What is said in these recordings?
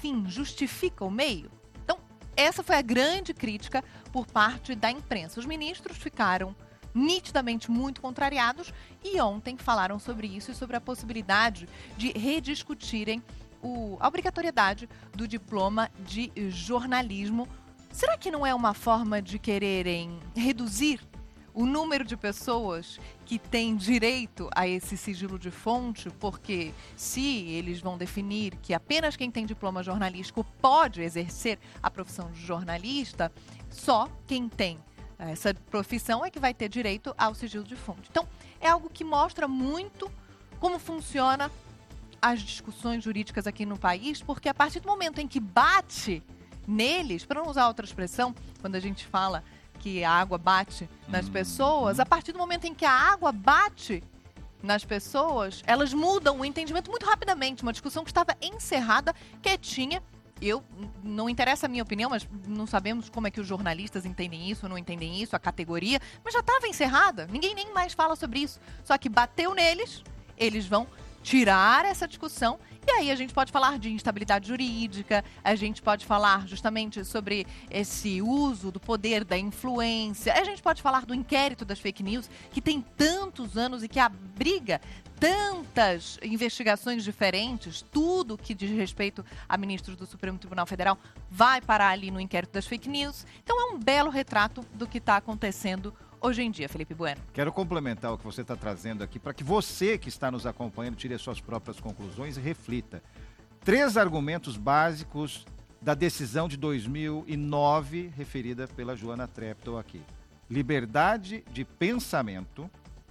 fim justifica o meio? Então, essa foi a grande crítica por parte da imprensa. Os ministros ficaram nitidamente muito contrariados e ontem falaram sobre isso e sobre a possibilidade de rediscutirem a obrigatoriedade do diploma de jornalismo. Será que não é uma forma de quererem reduzir o número de pessoas que têm direito a esse sigilo de fonte? Porque se eles vão definir que apenas quem tem diploma jornalístico pode exercer a profissão de jornalista, só quem tem essa profissão é que vai ter direito ao sigilo de fonte. Então, é algo que mostra muito como funciona as discussões jurídicas aqui no país, porque a partir do momento em que bate neles, para não usar outra expressão, quando a gente fala que a água bate nas pessoas, a partir do momento em que a água bate nas pessoas, elas mudam o entendimento muito rapidamente. Uma discussão que estava encerrada, quietinha. Não interessa a minha opinião, mas não sabemos como é que os jornalistas entendem isso, não entendem isso, a categoria, mas já estava encerrada, ninguém nem mais fala sobre isso. Só que bateu neles, eles vão tirar essa discussão e aí a gente pode falar de instabilidade jurídica, a gente pode falar justamente sobre esse uso do poder da influência, a gente pode falar do inquérito das fake news, que tem tantos anos e que abriga tantas investigações diferentes, tudo que diz respeito a ministros do Supremo Tribunal Federal vai parar ali no inquérito das fake news. Então é um belo retrato do que está acontecendo hoje em dia, Felipe Bueno. Quero complementar o que você está trazendo aqui para que você que está nos acompanhando tire as suas próprias conclusões e reflita. 3 argumentos básicos da decisão de 2009 referida pela Joana Treptow aqui. Liberdade de pensamento,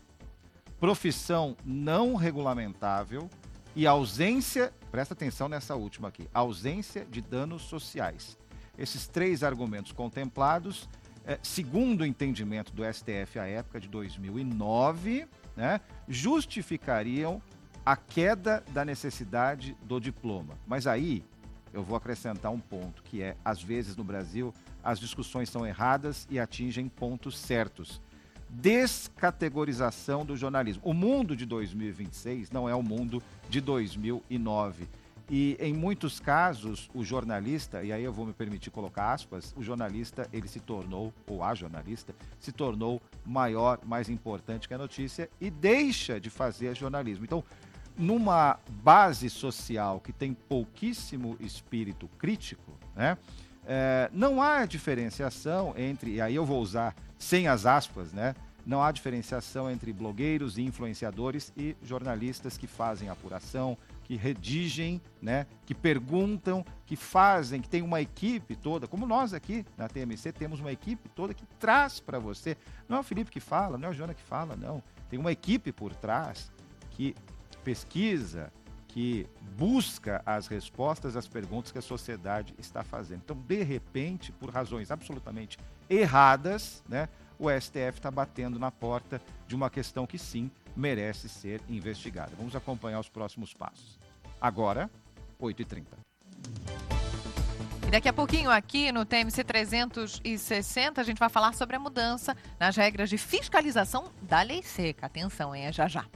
profissão não regulamentável e ausência, presta atenção nessa última aqui, ausência de danos sociais. Esses 3 argumentos contemplados, segundo o entendimento do STF à época de 2009, né, justificariam a queda da necessidade do diploma. Mas aí eu vou acrescentar um ponto, que é, às vezes no Brasil, as discussões são erradas e atingem pontos certos. Descategorização do jornalismo. O mundo de 2026 não é o mundo de 2009. E em muitos casos, o jornalista, e aí eu vou me permitir colocar aspas, o jornalista, ele se tornou, ou a jornalista, se tornou maior, mais importante que a notícia e deixa de fazer jornalismo. Então, numa base social que tem pouquíssimo espírito crítico, né, não há diferenciação entre, e aí eu vou usar sem as aspas, né, não há diferenciação entre blogueiros e influenciadores e jornalistas que fazem apuração, que redigem, né, que perguntam, que fazem, que tem uma equipe toda, como nós aqui na TMC temos uma equipe toda que traz para você. Não é o Felipe que fala, não é a Joana que fala, não. Tem uma equipe por trás que pesquisa, que busca as respostas às perguntas que a sociedade está fazendo. Então, de repente, por razões absolutamente erradas, né, o STF está batendo na porta de uma questão que sim merece ser investigada. Vamos acompanhar os próximos passos. Agora, 8h30. E daqui a pouquinho aqui no TMC 360 a gente vai falar sobre a mudança nas regras de fiscalização da lei seca. Atenção, hein? É já já.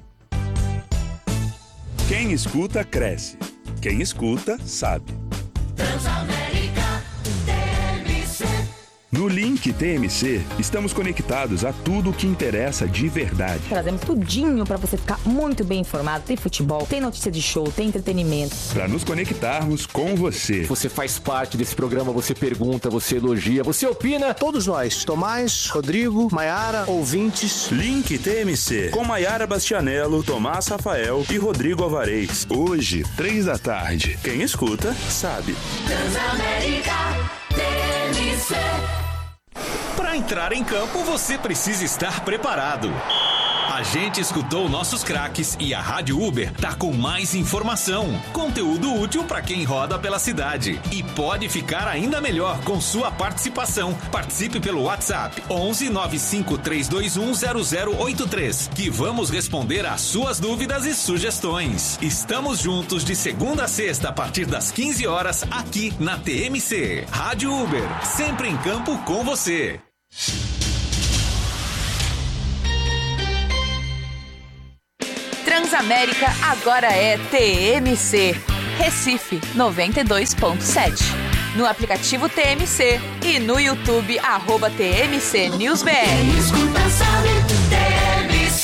Quem escuta, cresce. Quem escuta, sabe. Transamérica TMC. No Link TMC, estamos conectados a tudo o que interessa de verdade. Trazemos tudinho para você ficar muito bem informado. Tem futebol, tem notícia de show, tem entretenimento. Para nos conectarmos com você. Você faz parte desse programa, você pergunta, você elogia, você opina. Todos nós, Tomás, Rodrigo, Maiara, ouvintes. Link TMC, com Maiara Bastianello, Tomás Rafael e Rodrigo Alvarez. Hoje, 3h. Quem escuta, sabe. Transamérica TMC. Para entrar em campo, você precisa estar preparado. A gente escutou nossos craques e a Rádio Uber tá com mais informação, conteúdo útil para quem roda pela cidade. E pode ficar ainda melhor com sua participação. Participe pelo WhatsApp 11 95 321 0083, que vamos responder às suas dúvidas e sugestões. Estamos juntos de segunda a sexta a partir das 15 horas aqui na TMC. Rádio Uber, sempre em campo com você. Transamérica agora é TMC. Recife 92.7. No aplicativo TMC e no YouTube, @TMC NewsBR. Quem escuta sabe, TMC.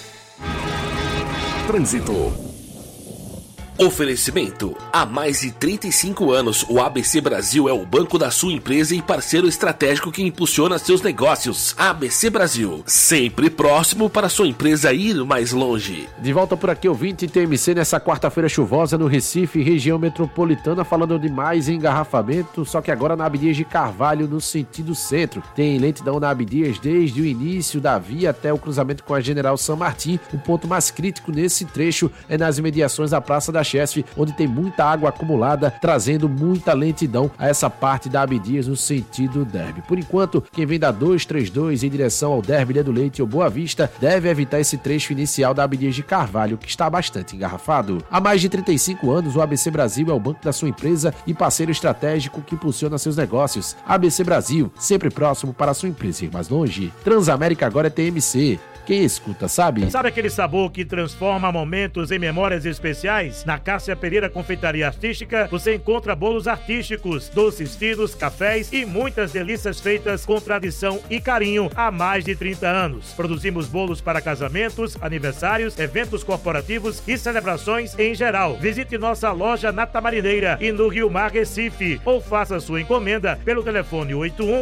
Trânsito. Oferecimento. Há mais de 35 anos, o ABC Brasil é o banco da sua empresa e parceiro estratégico que impulsiona seus negócios. ABC Brasil, sempre próximo para sua empresa ir mais longe. De volta por aqui, ouvinte TMC, nessa quarta-feira chuvosa no Recife, região metropolitana, falando de mais engarrafamento, só que agora na Abdias de Carvalho, no sentido centro. Tem lentidão na Abdias desde o início da via até o cruzamento com a General San Martín. O ponto mais crítico nesse trecho é nas imediações da Praça da Chesf, onde tem muita água acumulada, trazendo muita lentidão a essa parte da Abdias no sentido Derby. Por enquanto, quem vem da 232 em direção ao Derby, Ilha do Leite ou Boa Vista deve evitar esse trecho inicial da Abdias de Carvalho, que está bastante engarrafado. Há mais de 35 anos, o ABC Brasil é o banco da sua empresa e parceiro estratégico que impulsiona seus negócios. ABC Brasil, sempre próximo para a sua empresa ir mais longe. Transamérica agora é TMC. Quem escuta, sabe? Sabe aquele sabor que transforma momentos em memórias especiais? Na Cássia Pereira Confeitaria Artística, você encontra bolos artísticos, doces finos, cafés e muitas delícias feitas com tradição e carinho há mais de 30 anos. Produzimos bolos para casamentos, aniversários, eventos corporativos e celebrações em geral. Visite nossa loja na Tamarineira e no Rio Mar, Recife, ou faça sua encomenda pelo telefone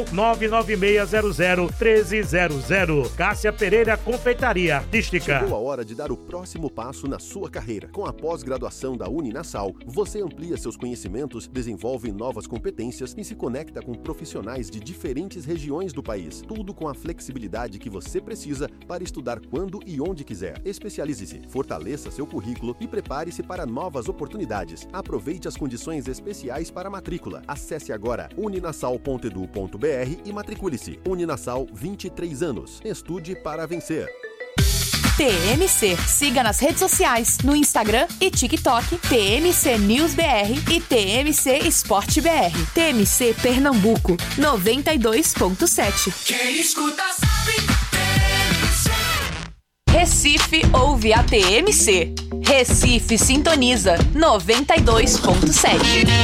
81-99600-1300. Cássia Pereira Confeitaria Artística. Chegou a hora de dar o próximo passo na sua carreira. Com a pós-graduação da Uninasal, você amplia seus conhecimentos, desenvolve novas competências e se conecta com profissionais de diferentes regiões do país. Tudo com a flexibilidade que você precisa para estudar quando e onde quiser. Especialize-se, fortaleça seu currículo e prepare-se para novas oportunidades. Aproveite as condições especiais para a matrícula. Acesse agora uninasal.edu.br e matricule-se. Uninasal, 23 anos. Estude para vencer. TMC. Siga nas redes sociais, no Instagram e TikTok, TMC News BR e TMC Esporte BR. TMC Pernambuco, 92.7. Quem escuta sabe, TMC. Recife ouve a TMC. Recife sintoniza, 92.7.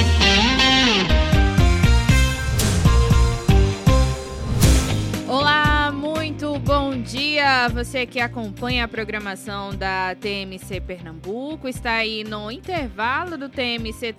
Olá, muito bom dia! Você que acompanha a programação da TMC Pernambuco, está aí no intervalo do TMC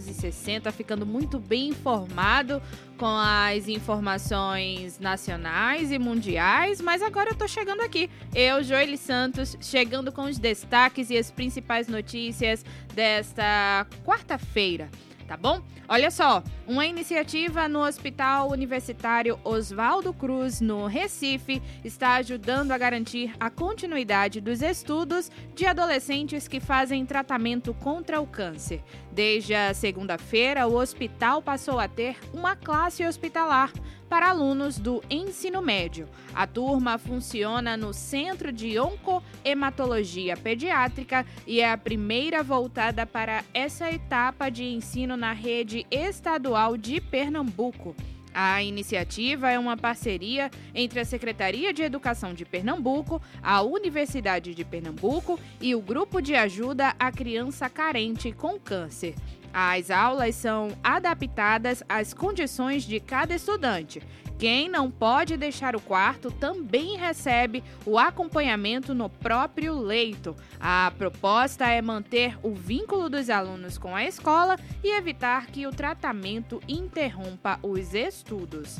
360, ficando muito bem informado com as informações nacionais e mundiais, mas agora eu tô chegando aqui, eu, Joeli Santos, chegando com os destaques e as principais notícias desta quarta-feira. Tá bom? Olha só, uma iniciativa no Hospital Universitário Oswaldo Cruz, no Recife, está ajudando a garantir a continuidade dos estudos de adolescentes que fazem tratamento contra o câncer. Desde a segunda-feira, o hospital passou a ter uma classe hospitalar para alunos do ensino médio. A turma funciona no Centro de Oncohematologia Pediátrica e é a primeira voltada para essa etapa de ensino na rede estadual de Pernambuco. A iniciativa é uma parceria entre a Secretaria de Educação de Pernambuco, a Universidade de Pernambuco e o Grupo de Ajuda à Criança Carente com Câncer. As aulas são adaptadas às condições de cada estudante. Quem não pode deixar o quarto também recebe o acompanhamento no próprio leito. A proposta é manter o vínculo dos alunos com a escola e evitar que o tratamento interrompa os estudos.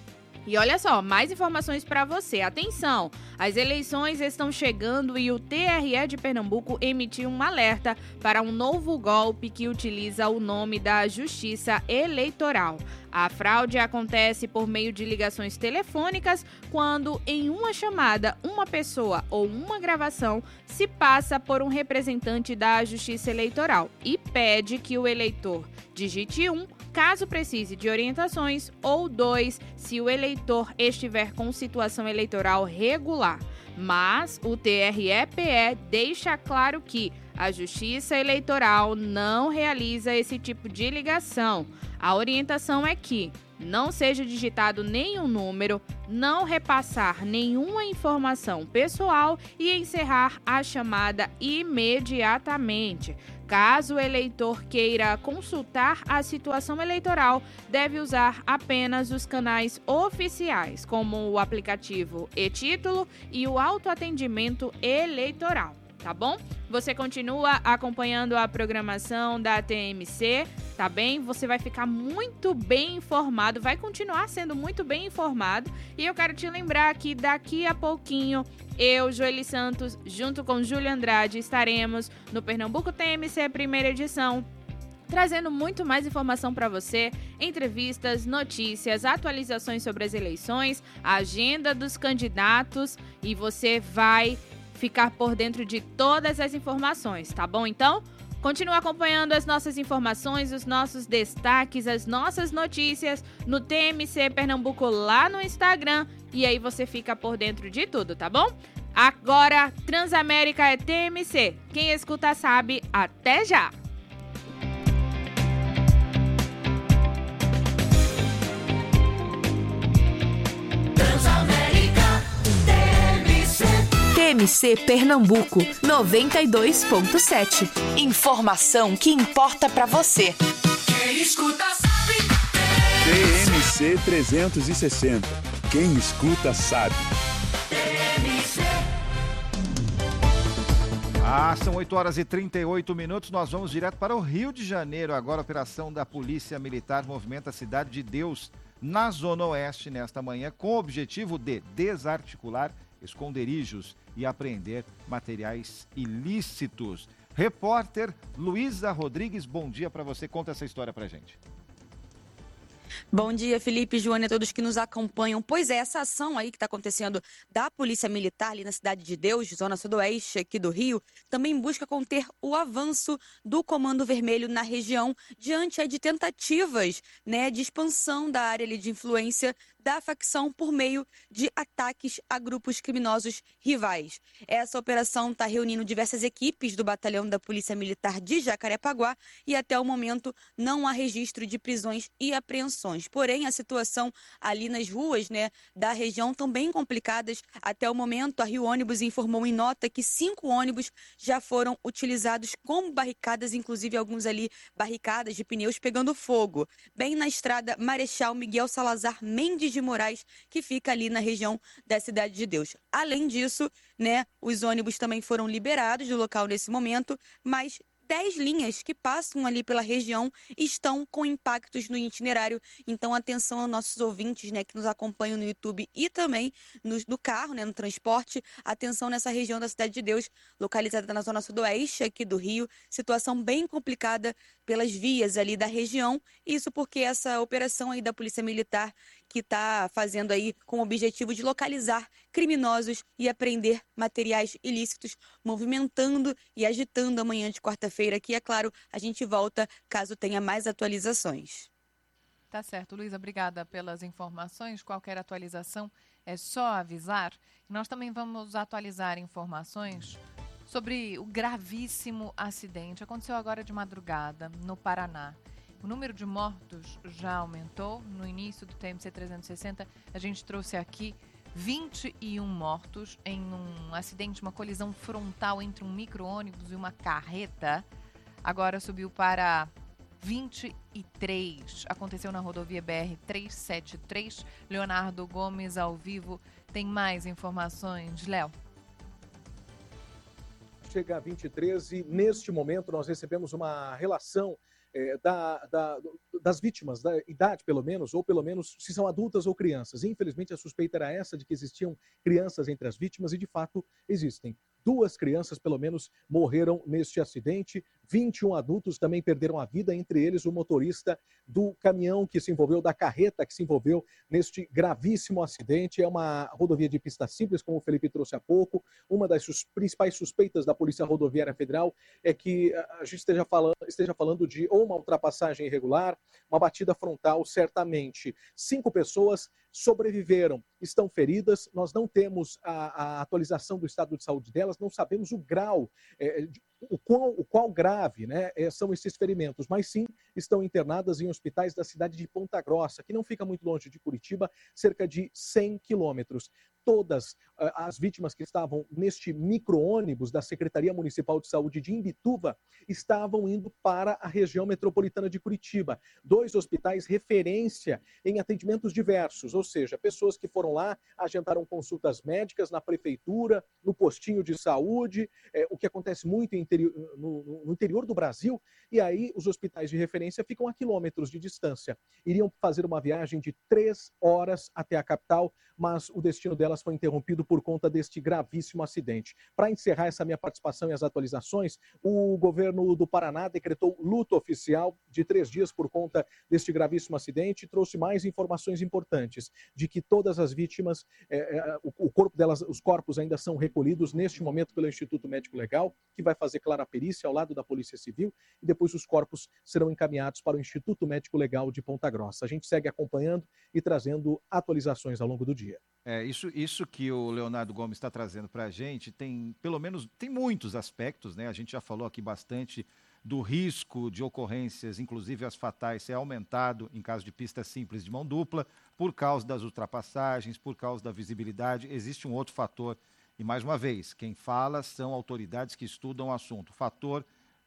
E olha só, mais informações para você. Atenção, as eleições estão chegando e o TRE de Pernambuco emitiu um alerta para um novo golpe que utiliza o nome da Justiça Eleitoral. A fraude acontece por meio de ligações telefônicas quando, em uma chamada, uma pessoa ou uma gravação se passa por um representante da Justiça Eleitoral e pede que o eleitor digite 1, caso precise de orientações, ou 2, se o eleitor estiver com situação eleitoral regular. Mas o TRE-PE deixa claro que A Justiça Eleitoral não realiza esse tipo de ligação. A orientação é que não seja digitado nenhum número, não repassar nenhuma informação pessoal e encerrar a chamada imediatamente. Caso o eleitor queira consultar a situação eleitoral, deve usar apenas os canais oficiais, como o aplicativo e-Título e o autoatendimento eleitoral. Tá bom? Você continua acompanhando a programação da TMC, tá bem? Você vai ficar muito bem informado, vai continuar sendo muito bem informado. E eu quero te lembrar que daqui a pouquinho, eu, Joeli Santos, junto com Júlia Andrade, estaremos no Pernambuco TMC primeira edição, trazendo muito mais informação para você, entrevistas, notícias, atualizações sobre as eleições, a agenda dos candidatos, e você vai ficar por dentro de todas as informações, tá bom? Então, continua acompanhando as nossas informações, os nossos destaques, as nossas notícias no TMC Pernambuco lá no Instagram, e aí você fica por dentro de tudo, tá bom? Agora, Transamérica é TMC. Quem escuta sabe. Até já! TMC Pernambuco 92.7. Informação que importa pra você. Quem escuta sabe. TMC 360. Quem escuta sabe. São 8h38. Nós vamos direto para o Rio de Janeiro. Agora, a operação da Polícia Militar movimenta a Cidade de Deus, na Zona Oeste, nesta manhã, com o objetivo de desarticular esconderijos e apreender materiais ilícitos. Repórter Luísa Rodrigues, bom dia para você. Conta essa história pra gente. Bom dia, Felipe, Joana e a todos que nos acompanham. Pois é, essa ação aí que está acontecendo da Polícia Militar ali na Cidade de Deus, zona sudoeste aqui do Rio, também busca conter o avanço do Comando Vermelho na região diante aí de tentativas, né, de expansão da área ali de influência da facção por meio de ataques a grupos criminosos rivais. Essa operação está reunindo diversas equipes do Batalhão da Polícia Militar de Jacarepaguá e até o momento não há registro de prisões e apreensões. Porém, a situação ali nas ruas, né, da região também complicadas. Até o momento, a Rio Ônibus informou em nota que 5 ônibus já foram utilizados como barricadas, inclusive alguns ali barricadas de pneus pegando fogo, bem na estrada Marechal Miguel Salazar Mendes de Moraes, que fica ali na região da Cidade de Deus. Além disso, né, os ônibus também foram liberados do local nesse momento, mas 10 linhas que passam ali pela região estão com impactos no itinerário. Então, atenção aos nossos ouvintes, né, que nos acompanham no YouTube e também no carro, né, no transporte. Atenção nessa região da Cidade de Deus, localizada na zona sudoeste aqui do Rio. Situação bem complicada pelas vias ali da região. Isso porque essa operação aí da Polícia Militar que está fazendo aí com o objetivo de localizar criminosos e apreender materiais ilícitos, movimentando e agitando amanhã de quarta-feira, que, é claro, a gente volta caso tenha mais atualizações. Tá certo, Luísa, obrigada pelas informações. Qualquer atualização é só avisar. Nós também vamos atualizar informações sobre o gravíssimo acidente. Aconteceu agora de madrugada, no Paraná. O número de mortos já aumentou. No início do TMC 360, a gente trouxe aqui 21 mortos em um acidente, uma colisão frontal entre um micro-ônibus e uma carreta. Agora subiu para 23. Aconteceu na rodovia BR-373. Leonardo Gomes, ao vivo, tem mais informações. Léo. Chega a 23 e, neste momento, nós recebemos uma relação das vítimas, da idade pelo menos, ou pelo menos se são adultas ou crianças. Infelizmente, a suspeita era essa, de que existiam crianças entre as vítimas, e de fato existem. 2 crianças, pelo menos, morreram neste acidente. 21 adultos também perderam a vida, entre eles o motorista do caminhão que se envolveu, da carreta que se envolveu neste gravíssimo acidente. É uma rodovia de pista simples, como o Felipe trouxe há pouco. Uma das principais suspeitas da Polícia Rodoviária Federal é que a gente esteja falando de ou uma ultrapassagem irregular, uma batida frontal, certamente. 5 pessoas sobreviveram, estão feridas. Nós não temos a atualização do estado de saúde delas, não sabemos o grau o qual grave, né, são esses ferimentos, mas sim estão internadas em hospitais da cidade de Ponta Grossa, que não fica muito longe de Curitiba, cerca de 100 quilômetros. Todas as vítimas que estavam neste micro-ônibus da Secretaria Municipal de Saúde de Imbituva estavam indo para a região metropolitana de Curitiba. 2 hospitais referência em atendimentos diversos, ou seja, pessoas que foram lá, agendaram consultas médicas na prefeitura, no postinho de saúde, o que acontece muito no interior do Brasil, e aí os hospitais de referência ficam a quilômetros de distância. Iriam fazer uma viagem de 3 horas até a capital, mas o destino delas foi interrompido por conta deste gravíssimo acidente. Para encerrar essa minha participação e as atualizações, o governo do Paraná decretou luto oficial de 3 dias por conta deste gravíssimo acidente e trouxe mais informações importantes de que todas as vítimas, o corpo delas, os corpos ainda são recolhidos neste momento pelo Instituto Médico Legal, que vai fazer, claro, a perícia ao lado da Polícia Civil, e depois os corpos serão encaminhados para o Instituto Médico Legal de Ponta Grossa. A gente segue acompanhando e trazendo atualizações ao longo do dia. Isso que o Leonardo Gomes está trazendo para a gente tem, pelo menos, tem muitos aspectos, né? A gente já falou aqui bastante do risco de ocorrências, inclusive as fatais, ser aumentado em caso de pista simples de mão dupla, por causa das ultrapassagens, por causa da visibilidade. Existe um outro fator, e mais uma vez, quem fala são autoridades que estudam o assunto. O fator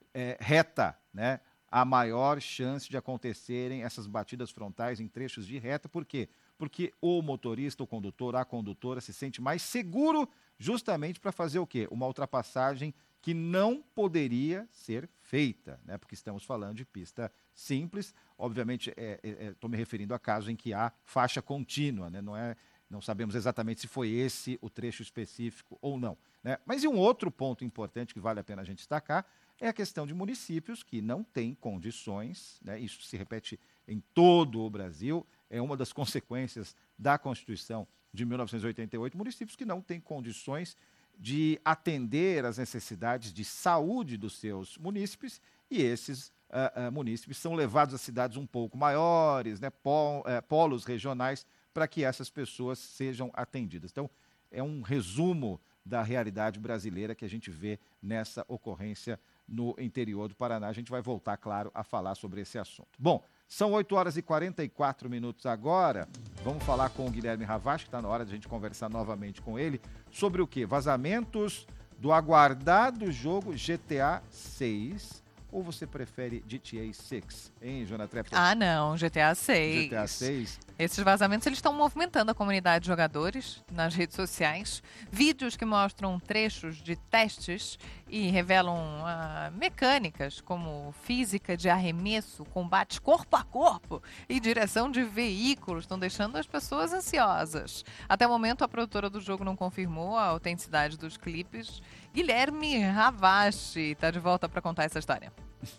reta, né? A maior chance de acontecerem essas batidas frontais em trechos de reta. Por quê? Porque o motorista, o condutor, a condutora se sente mais seguro justamente para fazer o quê? Uma ultrapassagem que não poderia ser feita, né? Porque estamos falando de pista simples. Obviamente, estou me referindo a casos em que há faixa contínua, né? Não sabemos exatamente se foi esse o trecho específico ou não, né? Mas e um outro ponto importante que vale a pena a gente destacar é a questão de municípios que não têm condições, né? Isso se repete em todo o Brasil, é uma das consequências da Constituição de 1988, municípios que não têm condições de atender às necessidades de saúde dos seus munícipes, e esses munícipes são levados a cidades um pouco maiores, né? Polos regionais, para que essas pessoas sejam atendidas. Então, é um resumo da realidade brasileira que a gente vê nessa ocorrência no interior do Paraná. A gente vai voltar, claro, a falar sobre esse assunto. Bom, são 8 horas e 44 minutos agora. Vamos falar com o Guilherme Ravache, que está na hora de a gente conversar novamente com ele, sobre o quê? Vazamentos do aguardado jogo GTA 6. Ou você prefere GTA 6, hein, Jonathan Trepton? Não, GTA 6. GTA 6. Esses vazamentos eles estão movimentando a comunidade de jogadores nas redes sociais. Vídeos que mostram trechos de testes e revelam mecânicas como física de arremesso, combates corpo a corpo e direção de veículos estão deixando as pessoas ansiosas. Até o momento, a produtora do jogo não confirmou a autenticidade dos clipes. Guilherme Ravache está de volta para contar essa história.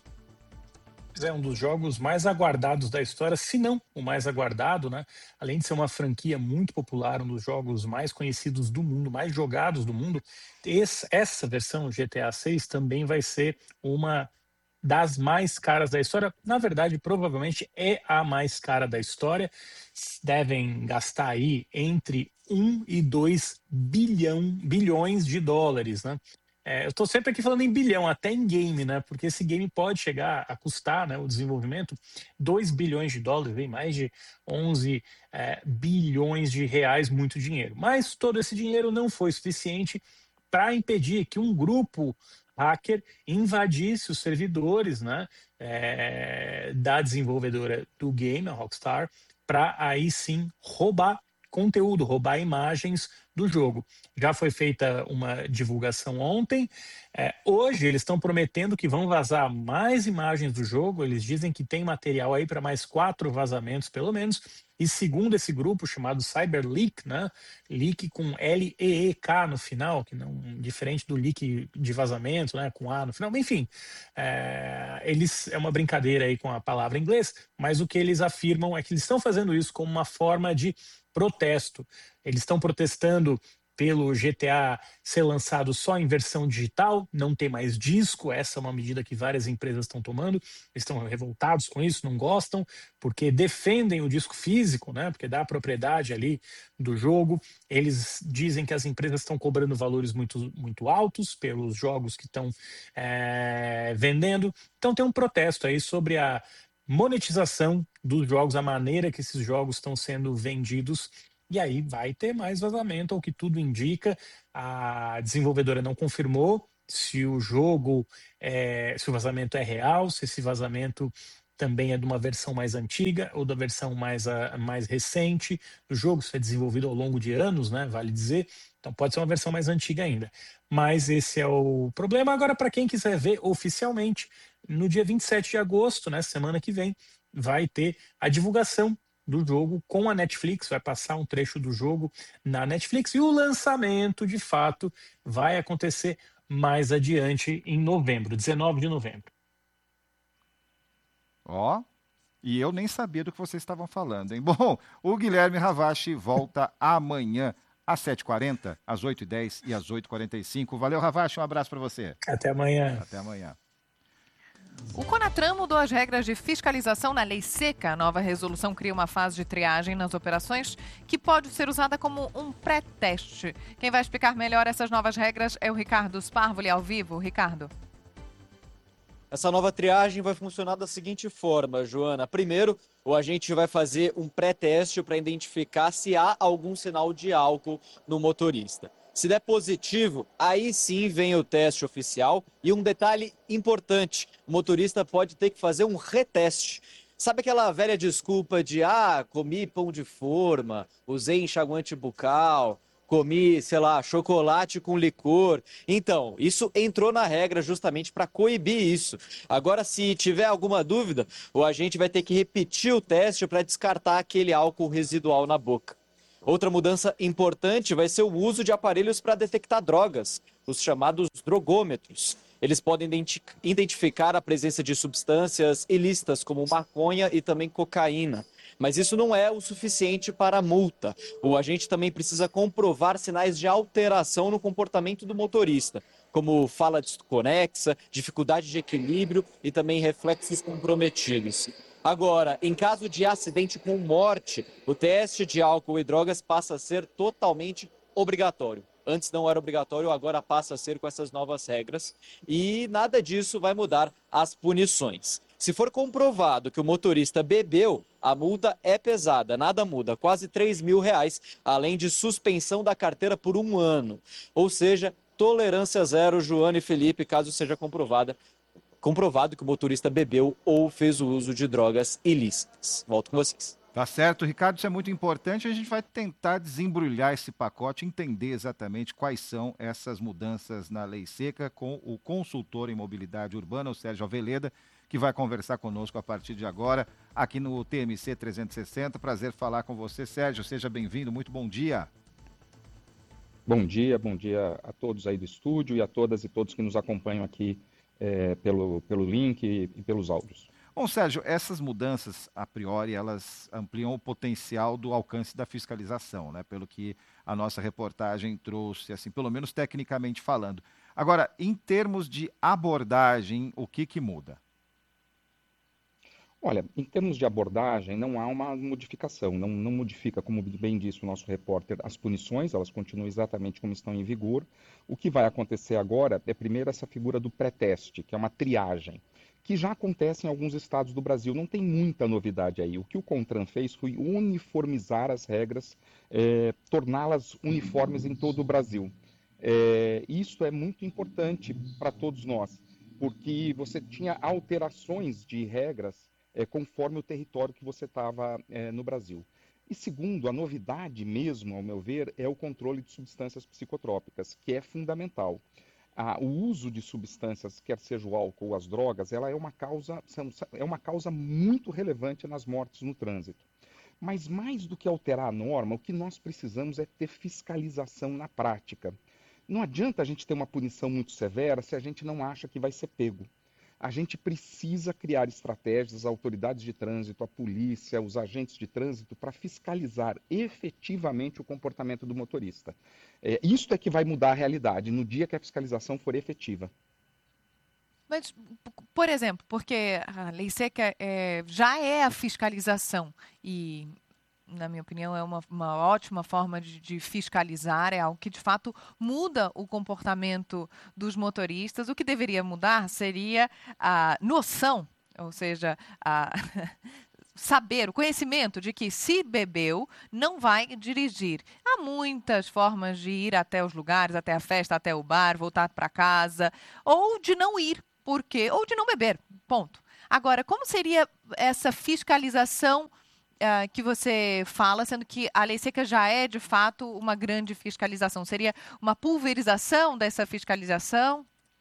É um dos jogos mais aguardados da história, se não o mais aguardado, né? Além de ser uma franquia muito popular, um dos jogos mais conhecidos do mundo, mais jogados do mundo, essa versão GTA 6 também vai ser uma das mais caras da história. Na verdade, provavelmente é a mais cara da história. Devem gastar aí entre 1 e 2 bilhões de dólares, né? Eu estou sempre aqui falando em bilhão, até em game, né? Porque esse game pode chegar a custar, né, o desenvolvimento, 2 bilhões de dólares, vem mais de 11 bilhões de reais, muito dinheiro. Mas todo esse dinheiro não foi suficiente para impedir que um grupo hacker invadisse os servidores, né, da desenvolvedora do game, a Rockstar, para aí sim roubar conteúdo, roubar imagens do jogo. Já foi feita uma divulgação ontem. Hoje eles estão prometendo que vão vazar mais imagens do jogo. Eles dizem que tem material aí para mais 4 vazamentos, pelo menos. E segundo esse grupo chamado Cyberleak, né? Leak com L-E-E-K no final, que não diferente do leak de vazamento, né? Com A no final. Enfim, é uma brincadeira aí com a palavra em inglês, mas o que eles afirmam é que eles estão fazendo isso como uma forma de protesto. Eles estão protestando pelo GTA ser lançado só em versão digital, não ter mais disco. Essa é uma medida que várias empresas estão tomando, estão revoltados com isso, não gostam, porque defendem o disco físico, né? Porque dá a propriedade ali do jogo. Eles dizem que as empresas estão cobrando valores muito, muito altos pelos jogos que estão vendendo. Então tem um protesto aí sobre a monetização dos jogos, a maneira que esses jogos estão sendo vendidos. E aí vai ter mais vazamento, ao que tudo indica. A desenvolvedora não confirmou se o jogo, se o vazamento é real, se esse vazamento também é de uma versão mais antiga ou da versão mais recente do jogo. Isso é desenvolvido ao longo de anos, né? Vale dizer. Então pode ser uma versão mais antiga ainda. Mas esse é o problema. Agora, para quem quiser ver oficialmente, no dia 27 de agosto, né, semana que vem, vai ter a divulgação do jogo com a Netflix, vai passar um trecho do jogo na Netflix e o lançamento, de fato, vai acontecer mais adiante em novembro, 19 de novembro. Ó, e eu nem sabia do que vocês estavam falando, hein? Bom, o Guilherme Ravache volta amanhã às 7h40, às 8h10 e às 8h45. Valeu, Ravache, um abraço para você. Até amanhã. Até amanhã. O Conatran mudou as regras de fiscalização na lei seca. A nova resolução cria uma fase de triagem nas operações que pode ser usada como um pré-teste. Quem vai explicar melhor essas novas regras é o Ricardo Sparvoli, ao vivo. Ricardo. Essa nova triagem vai funcionar da seguinte forma, Joana. Primeiro, o agente vai fazer um pré-teste para identificar se há algum sinal de álcool no motorista. Se der positivo, aí sim vem o teste oficial. E um detalhe importante, o motorista pode ter que fazer um reteste. Sabe aquela velha desculpa de, comi pão de forma, usei enxaguante bucal, comi, sei lá, chocolate com licor. Então, isso entrou na regra justamente para coibir isso. Agora, se tiver alguma dúvida, o agente vai ter que repetir o teste para descartar aquele álcool residual na boca. Outra mudança importante vai ser o uso de aparelhos para detectar drogas, os chamados drogômetros. Eles podem identificar a presença de substâncias ilícitas como maconha e também cocaína. Mas isso não é o suficiente para a multa. O agente também precisa comprovar sinais de alteração no comportamento do motorista, como fala desconexa, dificuldade de equilíbrio e também reflexos comprometidos. Agora, em caso de acidente com morte, o teste de álcool e drogas passa a ser totalmente obrigatório. Antes não era obrigatório, agora passa a ser com essas novas regras. E nada disso vai mudar as punições. Se for comprovado que o motorista bebeu, a multa é pesada, nada muda, quase R$3 mil, além de suspensão da carteira por 1 ano. Ou seja, tolerância zero, Joana e Felipe, caso seja comprovado que o motorista bebeu ou fez o uso de drogas ilícitas. Volto com vocês. Tá certo, Ricardo, isso é muito importante. A gente vai tentar desembrulhar esse pacote, entender exatamente quais são essas mudanças na lei seca com o consultor em mobilidade urbana, o Sérgio Alveleda, que vai conversar conosco a partir de agora aqui no TMC 360. Prazer falar com você, Sérgio. Seja bem-vindo, muito bom dia. Bom dia a todos aí do estúdio e a todas e todos que nos acompanham aqui pelo link e pelos áudios. Bom, Sérgio, essas mudanças, a priori, elas ampliam o potencial do alcance da fiscalização, né? Pelo que a nossa reportagem trouxe, assim, pelo menos tecnicamente falando. Agora, em termos de abordagem, o que muda? Olha, em termos de abordagem, não há uma modificação, não modifica, como bem disse o nosso repórter, as punições, elas continuam exatamente como estão em vigor. O que vai acontecer agora é, primeiro, essa figura do pré-teste, que é uma triagem, que já acontece em alguns estados do Brasil, não tem muita novidade aí. O que o CONTRAN fez foi uniformizar as regras, torná-las uniformes em todo o Brasil. Isso é muito importante para todos nós, porque você tinha alterações de regras conforme o território que você estava no Brasil. E segundo, a novidade mesmo, ao meu ver, é o controle de substâncias psicotrópicas, que é fundamental. O uso de substâncias, quer seja o álcool ou as drogas, ela é uma causa muito relevante nas mortes no trânsito. Mas mais do que alterar a norma, o que nós precisamos é ter fiscalização na prática. Não adianta a gente ter uma punição muito severa se a gente não acha que vai ser pego. A gente precisa criar estratégias, as autoridades de trânsito, a polícia, os agentes de trânsito, para fiscalizar efetivamente o comportamento do motorista. Isso é que vai mudar a realidade no dia que a fiscalização for efetiva. Mas, por exemplo, porque a lei seca já é a fiscalização e, na minha opinião, é uma ótima forma de fiscalizar, é algo que, de fato, muda o comportamento dos motoristas. O que deveria mudar seria a noção, ou seja, saber, o conhecimento de que se bebeu, não vai dirigir. Há muitas formas de ir até os lugares, até a festa, até o bar, voltar para casa, ou de não ir, ou de não beber, ponto. Agora, como seria essa fiscalização que você fala, sendo que a lei seca já é, de fato, uma grande fiscalização? Seria uma pulverização dessa fiscalização?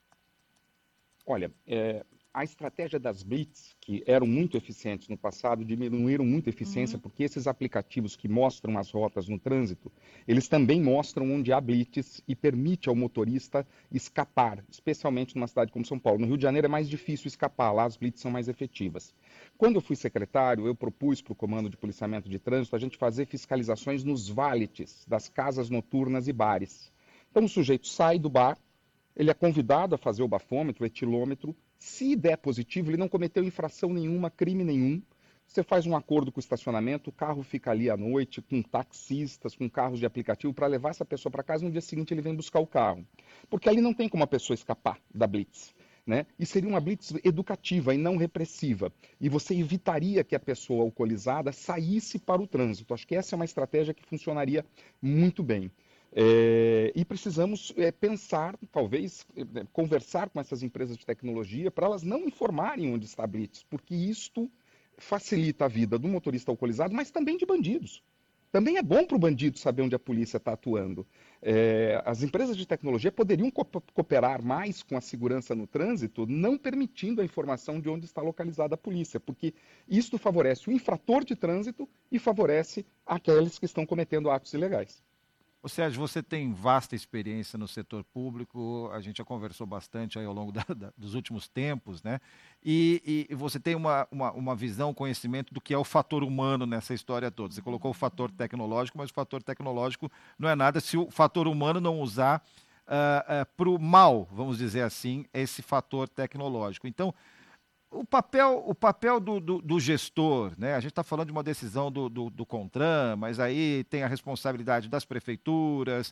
Olha, a estratégia das blitz, que eram muito eficientes no passado, diminuíram muito a eficiência, porque esses aplicativos que mostram as rotas no trânsito, eles também mostram onde há blitz e permite ao motorista escapar, especialmente numa cidade como São Paulo. No Rio de Janeiro é mais difícil escapar, lá as blitz são mais efetivas. Quando eu fui secretário, eu propus para o Comando de Policiamento de Trânsito a gente fazer fiscalizações nos valetes das casas noturnas e bares. Então o sujeito sai do bar, ele é convidado a fazer o bafômetro, o etilômetro. Se der positivo, ele não cometeu infração nenhuma, crime nenhum. Você faz um acordo com o estacionamento, o carro fica ali à noite com taxistas, com carros de aplicativo para levar essa pessoa para casa. No dia seguinte ele vem buscar o carro. Porque ali não tem como a pessoa escapar da blitz, né? E seria uma blitz educativa e não repressiva. E você evitaria que a pessoa alcoolizada saísse para o trânsito. Acho que essa é uma estratégia que funcionaria muito bem. E precisamos pensar, talvez, conversar com essas empresas de tecnologia para elas não informarem onde está a blitz, porque isto facilita a vida do motorista alcoolizado, mas também de bandidos. Também é bom para o bandido saber onde a polícia está atuando. As empresas de tecnologia poderiam cooperar mais com a segurança no trânsito, não permitindo a informação de onde está localizada a polícia, porque isto favorece o infrator de trânsito e favorece aqueles que estão cometendo atos ilegais. Sérgio, você tem vasta experiência no setor público, a gente já conversou bastante aí ao longo dos últimos tempos, né? E você tem uma visão, conhecimento do que é o fator humano nessa história toda. Você colocou o fator tecnológico, mas o fator tecnológico não é nada se o fator humano não usar para o mal, vamos dizer assim, esse fator tecnológico. Então, o papel do gestor, né? A gente está falando de uma decisão do CONTRAN, mas aí tem a responsabilidade das prefeituras,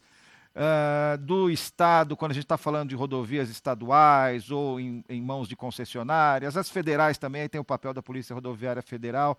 do Estado, quando a gente está falando de rodovias estaduais ou em mãos de concessionárias. As federais também tem o papel da Polícia Rodoviária Federal.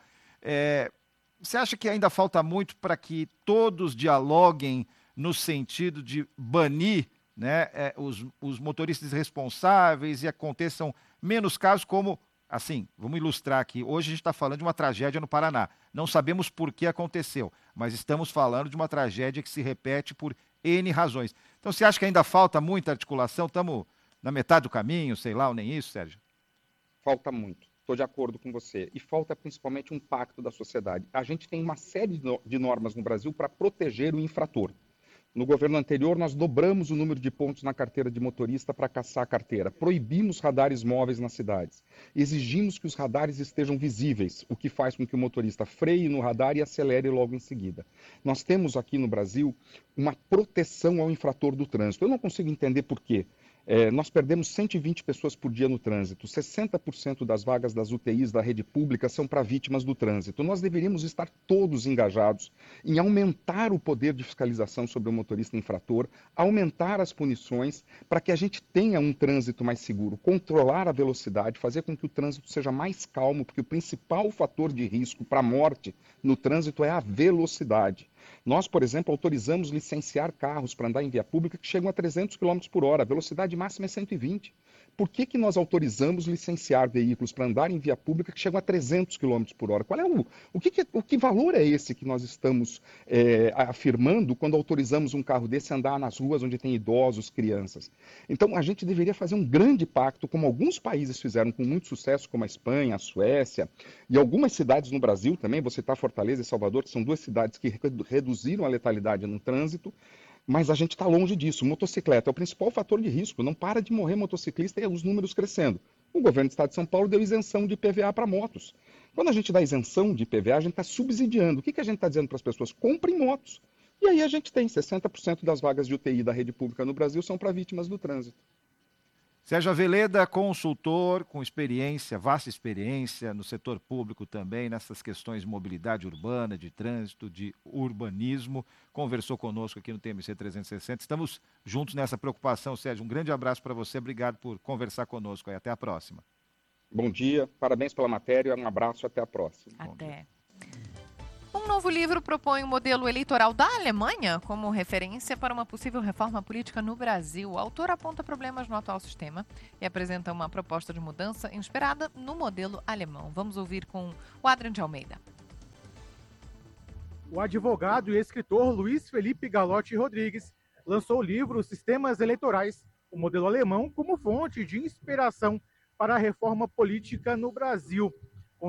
Você acha que ainda falta muito para que todos dialoguem no sentido de banir, né, os motoristas responsáveis e aconteçam menos casos como, assim, vamos ilustrar aqui, hoje a gente está falando de uma tragédia no Paraná, não sabemos por que aconteceu, mas estamos falando de uma tragédia que se repete por N razões. Então você acha que ainda falta muita articulação? Estamos na metade do caminho, sei lá, ou nem isso, Sérgio? Falta muito, estou de acordo com você, e falta principalmente um pacto da sociedade. A gente tem uma série de normas no Brasil para proteger o infrator. No governo anterior, nós dobramos o número de pontos na carteira de motorista para caçar a carteira. Proibimos radares móveis nas cidades. Exigimos que os radares estejam visíveis, o que faz com que o motorista freie no radar e acelere logo em seguida. Nós temos aqui no Brasil uma proteção ao infrator do trânsito. Eu não consigo entender por quê. Nós perdemos 120 pessoas por dia no trânsito. 60% das vagas das UTIs da rede pública são para vítimas do trânsito. Nós deveríamos estar todos engajados em aumentar o poder de fiscalização sobre o motorista infrator, aumentar as punições para que a gente tenha um trânsito mais seguro, controlar a velocidade, fazer com que o trânsito seja mais calmo, porque o principal fator de risco para a morte no trânsito é a velocidade. Nós, por exemplo, autorizamos licenciar carros para andar em via pública que chegam a 300 km por hora, a velocidade máxima é 120. Por que nós autorizamos licenciar veículos para andar em via pública que chegam a 300 km por hora? Qual é o que valor é esse que nós estamos afirmando quando autorizamos um carro desse a andar nas ruas onde tem idosos, crianças? Então, a gente deveria fazer um grande pacto, como alguns países fizeram com muito sucesso, como a Espanha, a Suécia, e algumas cidades no Brasil também, vou citar Fortaleza e Salvador, que são duas cidades que reduziram a letalidade no trânsito. Mas a gente está longe disso. Motocicleta é o principal fator de risco. Não para de morrer motociclista e os números crescendo. O governo do Estado de São Paulo deu isenção de IPVA para motos. Quando a gente dá isenção de IPVA, a gente está subsidiando. O que a gente está dizendo para as pessoas? Comprem motos. E aí a gente tem 60% das vagas de UTI da rede pública no Brasil são para vítimas do trânsito. Sérgio Aveleda, consultor com experiência, vasta experiência no setor público também, nessas questões de mobilidade urbana, de trânsito, de urbanismo, conversou conosco aqui no TMC 360. Estamos juntos nessa preocupação, Sérgio. Um grande abraço para você, obrigado por conversar conosco. Até a próxima. Bom dia, parabéns pela matéria, um abraço, até a próxima. Até. Um novo livro propõe o modelo eleitoral da Alemanha como referência para uma possível reforma política no Brasil. O autor aponta problemas no atual sistema e apresenta uma proposta de mudança inspirada no modelo alemão. Vamos ouvir com o Adrian de Almeida. O advogado e escritor Luiz Felipe Galotti Rodrigues lançou o livro Sistemas Eleitorais, o modelo alemão, como fonte de inspiração para a reforma política no Brasil. Com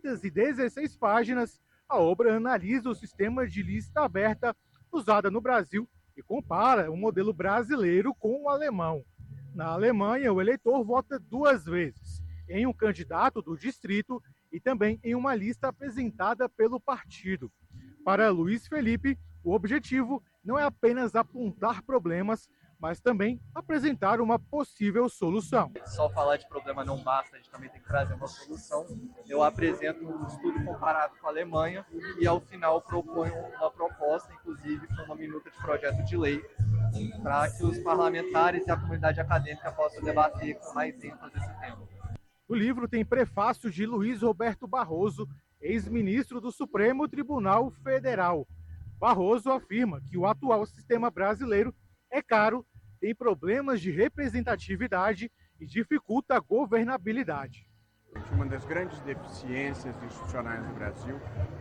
216 páginas, a obra analisa o sistema de lista aberta usada no Brasil e compara o modelo brasileiro com o alemão. Na Alemanha, o eleitor vota 2 vezes, em um candidato do distrito e também em uma lista apresentada pelo partido. Para Luiz Felipe, o objetivo não é apenas apontar problemas, mas também apresentar uma possível solução. Só falar de problema não basta, a gente também tem que trazer uma solução. Eu apresento um estudo comparado com a Êlemanya e, ao final, proponho uma proposta, inclusive com uma minuta de projeto de lei, para que os parlamentares e a comunidade acadêmica possam debater com mais ênfase esse tema. O livro tem prefácio de Luiz Roberto Barroso, ex-ministro do Supremo Tribunal Federal. Barroso afirma que o atual sistema brasileiro é caro, tem problemas de representatividade e dificulta a governabilidade. Uma das grandes deficiências institucionais no Brasil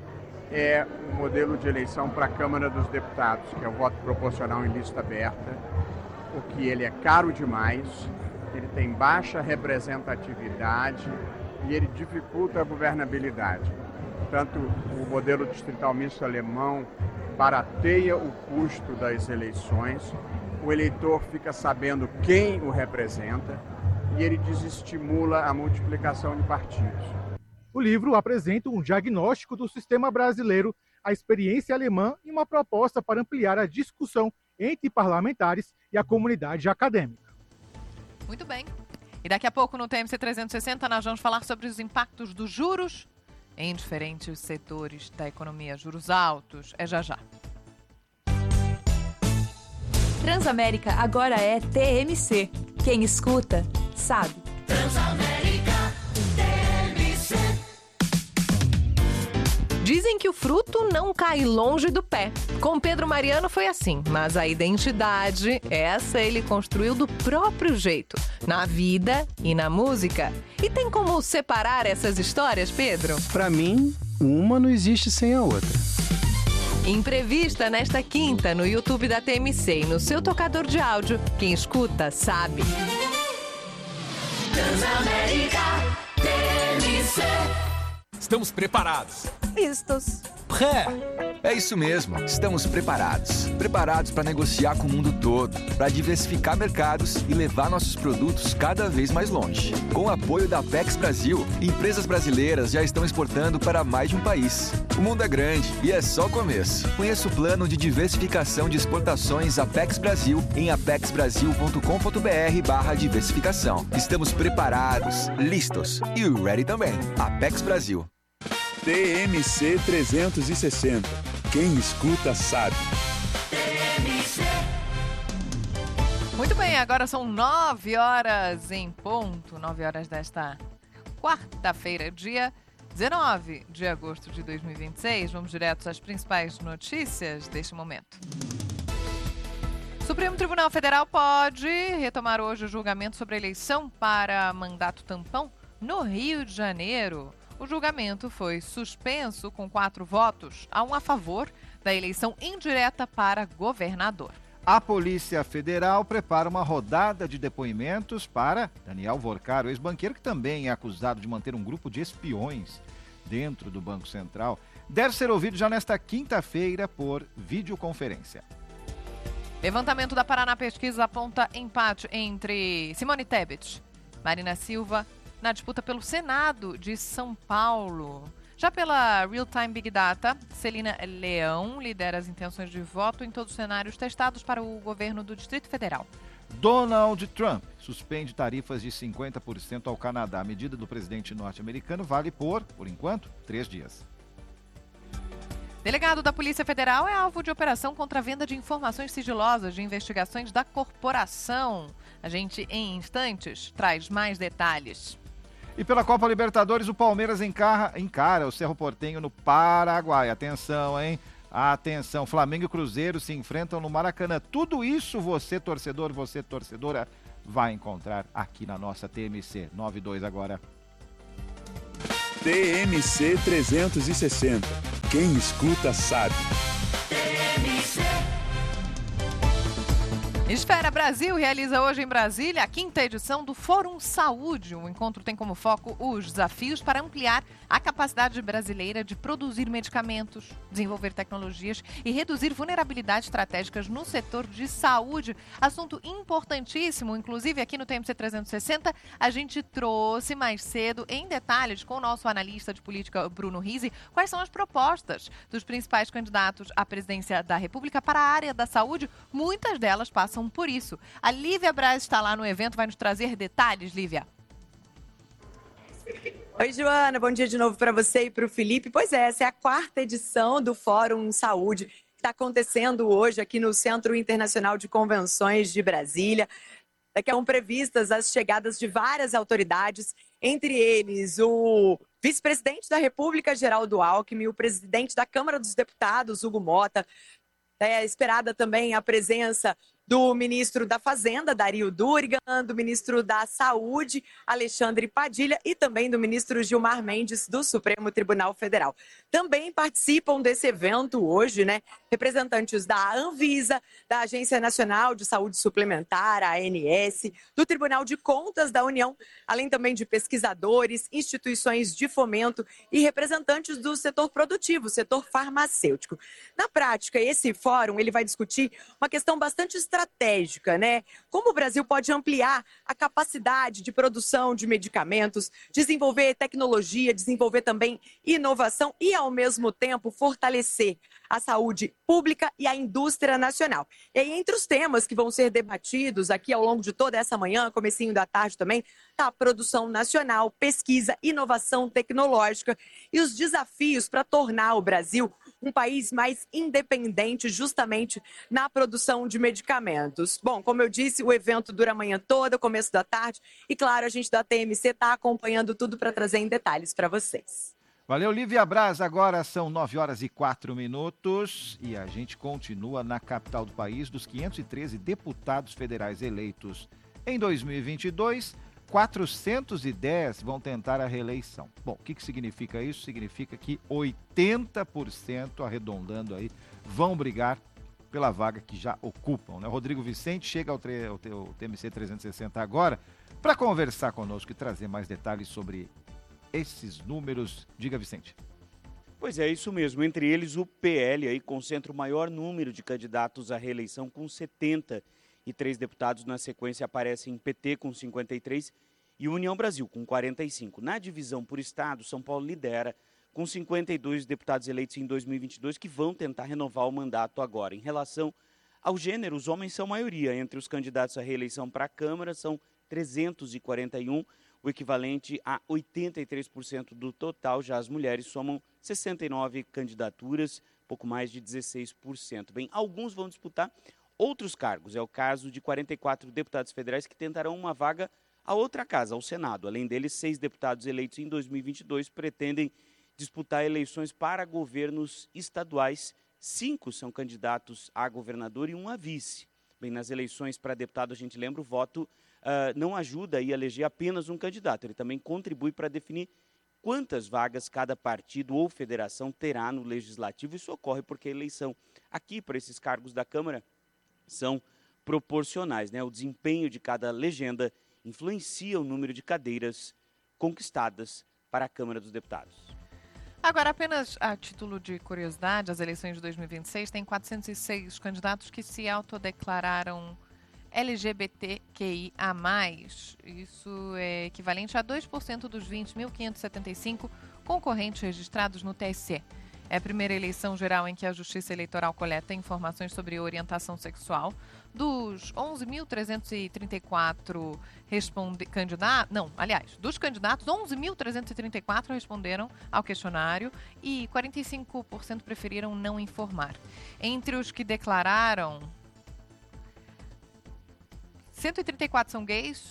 é o modelo de eleição para a Câmara dos Deputados, que é o voto proporcional em lista aberta, porque ele é caro demais, ele tem baixa representatividade e ele dificulta a governabilidade. Portanto, o modelo distrital misto alemão barateia o custo das eleições, o eleitor fica sabendo quem o representa e ele desestimula a multiplicação de partidos. O livro apresenta um diagnóstico do sistema brasileiro, a experiência alemã e uma proposta para ampliar a discussão entre parlamentares e a comunidade acadêmica. Muito bem. E daqui a pouco no TMC 360 nós vamos falar sobre os impactos dos juros em diferentes setores da economia. Juros altos. É já já. Transamérica agora é TMC. Quem escuta, sabe. Transamérica TMC. Dizem que o fruto não cai longe do pé. Com Pedro Mariano foi assim, mas a identidade, essa ele construiu do próprio jeito, na vida e na música. E tem como separar essas histórias, Pedro? Pra mim, uma não existe sem a outra. Imprevista nesta quinta no YouTube da TMC e no seu tocador de áudio. Quem escuta, sabe. Transamérica TMC. Estamos preparados. Listos. Pré. É isso mesmo, estamos preparados. Preparados para negociar com o mundo todo, para diversificar mercados e levar nossos produtos cada vez mais longe. Com o apoio da Apex Brasil, empresas brasileiras já estão exportando para mais de um país. O mundo é grande e é só o começo. Conheça o plano de diversificação de exportações Apex Brasil em apexbrasil.com.br/diversificação. Estamos preparados, listos e ready também. Apex Brasil. TMC 360. Quem escuta sabe. Muito bem, agora são 9 horas em ponto. 9 horas desta quarta-feira, dia 19 de agosto de 2026. Vamos direto às principais notícias deste momento. O Supremo Tribunal Federal pode retomar hoje o julgamento sobre a eleição para mandato tampão no Rio de Janeiro. O julgamento foi suspenso com 4 votos a 1 a favor da eleição indireta para governador. A Polícia Federal prepara uma rodada de depoimentos para Daniel Vorcaro, ex-banqueiro que também é acusado de manter um grupo de espiões dentro do Banco Central. Deve ser ouvido já nesta quinta-feira por videoconferência. Levantamento da Paraná Pesquisa aponta empate entre Simone Tebet, Marina Silva, na disputa pelo Senado de São Paulo. Já pela Real Time Big Data, Celina Leão lidera as intenções de voto em todos os cenários testados para o governo do Distrito Federal. Donald Trump suspende tarifas de 50% ao Canadá. A medida do presidente norte-americano vale por enquanto, 3 dias. Delegado da Polícia Federal é alvo de operação contra a venda de informações sigilosas de investigações da corporação. A gente, em instantes, traz mais detalhes. E pela Copa Libertadores, o Palmeiras encara o Cerro Porteño no Paraguai. Atenção, hein? Atenção, Flamengo e Cruzeiro se enfrentam no Maracanã. Tudo isso você, torcedor, você, torcedora, vai encontrar aqui na nossa TMC 92 agora. TMC 360. Quem escuta sabe. Esfera Brasil realiza hoje em Brasília a 5ª edição do Fórum Saúde. O encontro tem como foco os desafios para ampliar a capacidade brasileira de produzir medicamentos, desenvolver tecnologias e reduzir vulnerabilidades estratégicas no setor de saúde. Assunto importantíssimo, inclusive aqui no TMC 360, a gente trouxe mais cedo em detalhes com o nosso analista de política, Bruno Rizzi, quais são as propostas dos principais candidatos à presidência da República para a área da saúde. Muitas delas passam por isso. A Lívia Braz está lá no evento, vai nos trazer detalhes, Lívia. Oi, Joana, bom dia de novo para você e para o Felipe. Pois é, essa é a 4ª edição do Fórum Saúde, que está acontecendo hoje aqui no Centro Internacional de Convenções de Brasília. Daqui a previstas as chegadas de várias autoridades, entre eles o vice-presidente da República, Geraldo Alckmin, o presidente da Câmara dos Deputados, Hugo Mota. É esperada também a presença do ministro da Fazenda, Dario Durigan, do ministro da Saúde, Alexandre Padilha, e também do ministro Gilmar Mendes, do Supremo Tribunal Federal. Também participam desse evento hoje, representantes da Anvisa, da Agência Nacional de Saúde Suplementar, a ANS, do Tribunal de Contas da União, além também de pesquisadores, instituições de fomento e representantes do setor produtivo, setor farmacêutico. Na prática, esse fórum ele vai discutir uma questão bastante estratégica, Como o Brasil pode ampliar a capacidade de produção de medicamentos, desenvolver tecnologia, desenvolver também inovação e, ao mesmo tempo, fortalecer a saúde pública e a indústria nacional. E aí, entre os temas que vão ser debatidos aqui ao longo de toda essa manhã, comecinho da tarde também, está a produção nacional, pesquisa, inovação tecnológica e os desafios para tornar o Brasil um país mais independente justamente na produção de medicamentos. Bom, como eu disse, o evento dura a manhã toda, começo da tarde, e claro, a gente da TMC está acompanhando tudo para trazer em detalhes para vocês. Valeu, Lívia Braz. Agora são 9h04 e a gente continua na capital do país. Dos 513 deputados federais eleitos em 2022, 410 vão tentar a reeleição. Bom, o que significa isso? Significa que 80%, arredondando aí, vão brigar pela vaga que já ocupam, Rodrigo Vicente chega ao TMC 360 agora para conversar conosco e trazer mais detalhes sobre esses números. Diga, Vicente. Pois é, isso mesmo. Entre eles, o PL aí concentra o maior número de candidatos à reeleição, com 73 deputados. Na sequência aparecem PT com 53 e União Brasil com 45. Na divisão por estado, São Paulo lidera com 52 deputados eleitos em 2022 que vão tentar renovar o mandato agora. Em relação ao gênero, os homens são maioria. Entre os candidatos à reeleição para a Câmara são 341, o equivalente a 83% do total. Já as mulheres somam 69 candidaturas, pouco mais de 16%. Bem, alguns vão disputar outros cargos. É o caso de 44 deputados federais que tentarão uma vaga a outra casa, ao Senado. Além deles, 6 deputados eleitos em 2022 pretendem disputar eleições para governos estaduais. 5 são candidatos a governador e 1 a vice. Bem, nas eleições para deputado, a gente lembra, o voto não ajuda a eleger apenas um candidato. Ele também contribui para definir quantas vagas cada partido ou federação terá no legislativo. Isso ocorre porque a eleição aqui para esses cargos da Câmara são proporcionais, O desempenho de cada legenda influencia o número de cadeiras conquistadas para a Câmara dos Deputados. Agora, apenas a título de curiosidade, as eleições de 2026 têm 406 candidatos que se autodeclararam LGBTQIA+. Isso é equivalente a 2% dos 20.575 concorrentes registrados no TSE. É a primeira eleição geral em que a Justiça Eleitoral coleta informações sobre orientação sexual. Dos 11.334 dos candidatos, 11.334 responderam ao questionário e 45% preferiram não informar. Entre os que declararam, 134 são gays,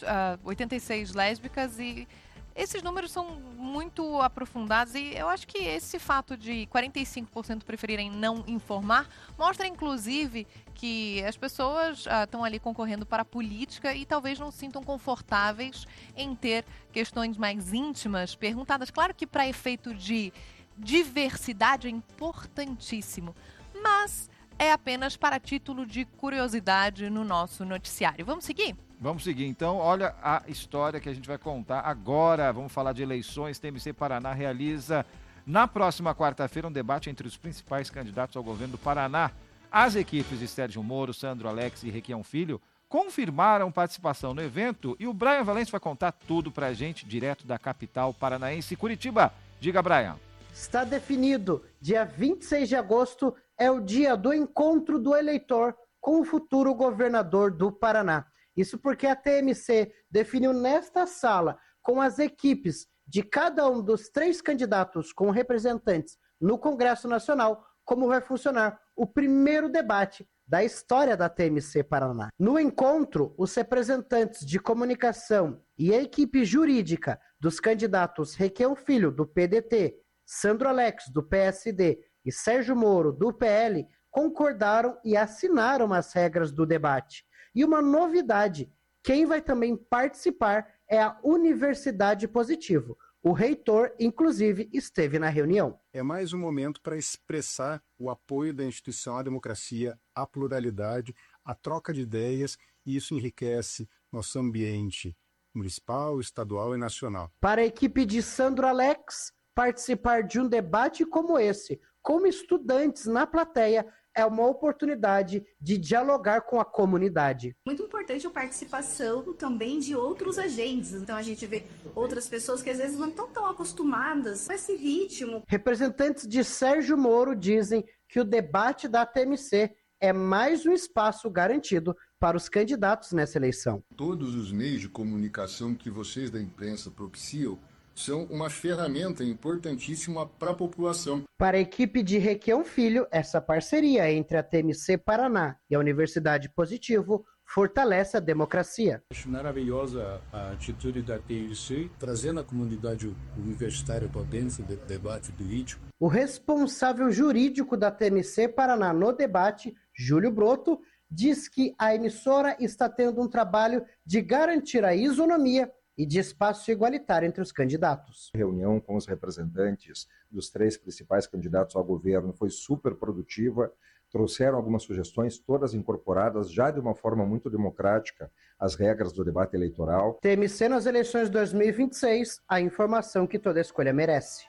86 lésbicas, e esses números são muito aprofundados, e eu acho que esse fato de 45% preferirem não informar mostra, inclusive, que as pessoas estão ali concorrendo para a política e talvez não se sintam confortáveis em ter questões mais íntimas perguntadas. Claro que para efeito de diversidade é importantíssimo, mas é apenas para título de curiosidade no nosso noticiário. Vamos seguir? Vamos seguir, então. Olha a história que a gente vai contar agora. Vamos falar de eleições. TMC Paraná realiza na próxima quarta-feira um debate entre os principais candidatos ao governo do Paraná. As equipes de Sérgio Moro, Sandro Alex e Requião Filho confirmaram participação no evento e o Brian Valente vai contar tudo pra gente, direto da capital paranaense, Curitiba. Diga, Brian. Está definido, dia 26 de agosto é o dia do encontro do eleitor com o futuro governador do Paraná. Isso porque a TMC definiu nesta sala, com as equipes de cada um dos 3 candidatos com representantes no Congresso Nacional, como vai funcionar o primeiro debate da história da TMC Paraná. No encontro, os representantes de comunicação e a equipe jurídica dos candidatos Requião Filho, do PDT, Sandro Alex, do PSD, e Sérgio Moro, do PL, concordaram e assinaram as regras do debate. E uma novidade, quem vai também participar é a Universidade Positivo. O reitor, inclusive, esteve na reunião. É mais um momento para expressar o apoio da instituição à democracia, à pluralidade, à troca de ideias, e isso enriquece nosso ambiente municipal, estadual e nacional. Para a equipe de Sandro Alex, participar de um debate como esse, como estudantes na plateia, é uma oportunidade de dialogar com a comunidade. Muito importante a participação também de outros agentes. Então a gente vê outras pessoas que às vezes não estão tão acostumadas com esse ritmo. Representantes de Sérgio Moro dizem que o debate da TMC é mais um espaço garantido para os candidatos nessa eleição. Todos os meios de comunicação que vocês da imprensa propiciam são uma ferramenta importantíssima para a população. Para a equipe de Requião Filho, essa parceria entre a TMC Paraná e a Universidade Positivo fortalece a democracia. Acho maravilhosa a atitude da TMC, trazendo a comunidade universitária para dentro do debate político. O responsável jurídico da TMC Paraná no debate, Júlio Broto, diz que a emissora está tendo um trabalho de garantir a isonomia e de espaço igualitário entre os candidatos. A reunião com os representantes dos 3 principais candidatos ao governo foi super produtiva, trouxeram algumas sugestões, todas incorporadas já de uma forma muito democrática às regras do debate eleitoral. TMC nas eleições 2026, a informação que toda escolha merece.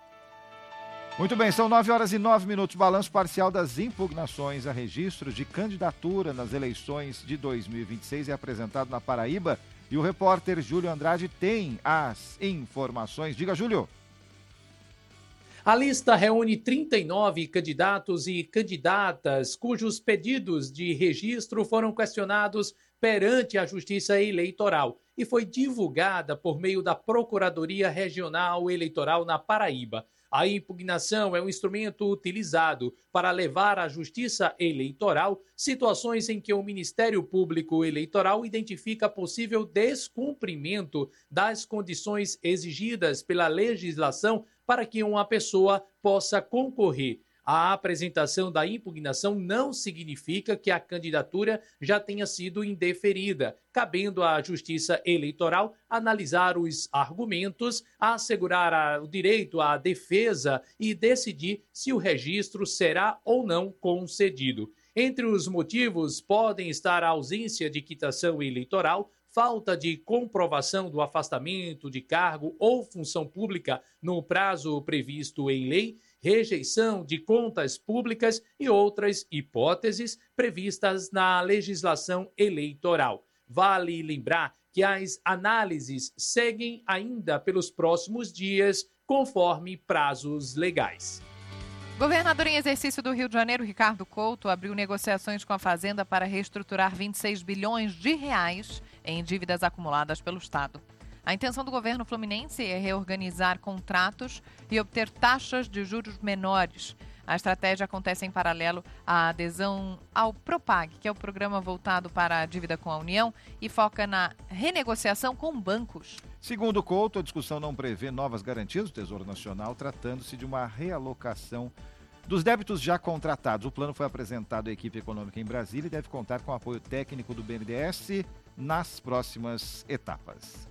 Muito bem, são 9h09, balanço parcial das impugnações a registro de candidatura nas eleições de 2026 é apresentado na Paraíba. E o repórter Júlio Andrade tem as informações. Diga, Júlio. A lista reúne 39 candidatos e candidatas cujos pedidos de registro foram questionados perante a Justiça Eleitoral e foi divulgada por meio da Procuradoria Regional Eleitoral na Paraíba. A impugnação é um instrumento utilizado para levar à Justiça Eleitoral situações em que o Ministério Público Eleitoral identifica possível descumprimento das condições exigidas pela legislação para que uma pessoa possa concorrer. A apresentação da impugnação não significa que a candidatura já tenha sido indeferida, cabendo à Justiça Eleitoral analisar os argumentos, assegurar o direito à defesa e decidir se o registro será ou não concedido. Entre os motivos podem estar a ausência de quitação eleitoral, falta de comprovação do afastamento de cargo ou função pública no prazo previsto em lei rejeição de contas públicas e outras hipóteses previstas na legislação eleitoral. Vale lembrar que as análises seguem ainda pelos próximos dias, conforme prazos legais. Governador em exercício do Rio de Janeiro, Ricardo Couto, abriu negociações com a Fazenda para reestruturar 26 bilhões de reais em dívidas acumuladas pelo Estado. A intenção do governo fluminense é reorganizar contratos e obter taxas de juros menores. A estratégia acontece em paralelo à adesão ao Propag, que é o programa voltado para a dívida com a União e foca na renegociação com bancos. Segundo Couto, a discussão não prevê novas garantias do Tesouro Nacional, tratando-se de uma realocação dos débitos já contratados. O plano foi apresentado à equipe econômica em Brasília e deve contar com o apoio técnico do BNDES nas próximas etapas.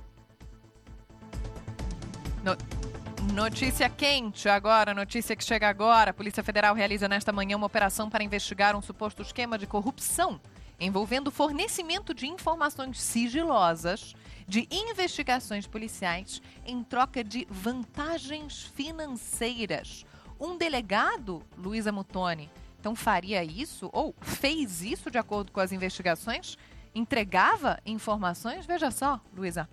Notícia quente agora, notícia que chega agora. A Polícia Federal realiza nesta manhã uma operação para investigar um suposto esquema de corrupção envolvendo fornecimento de informações sigilosas de investigações policiais em troca de vantagens financeiras. Um delegado, Luísa Muttoni, então faria isso ou fez isso de acordo com as investigações? Entregava informações? Veja só, Luísa.